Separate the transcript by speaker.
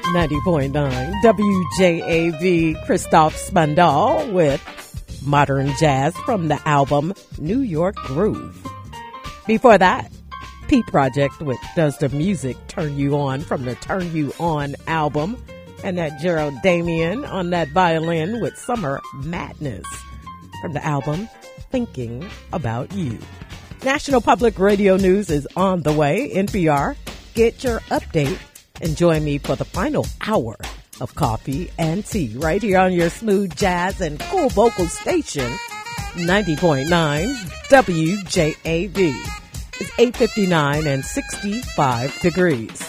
Speaker 1: 90.9 WJAV. Christoph Spandau with modern jazz from the album New York Groove. Before that, Pete Project with Does the Music Turn You On from the Turn You On album. And that Gerald Damien on that violin with Summer Madness from the album Thinking About You. National Public Radio News is on the way. NPR, get your update and join me for the final hour of coffee and tea right here on your smooth jazz and cool vocal station, 90.9 WJAV. It's 8:59 and 65 degrees.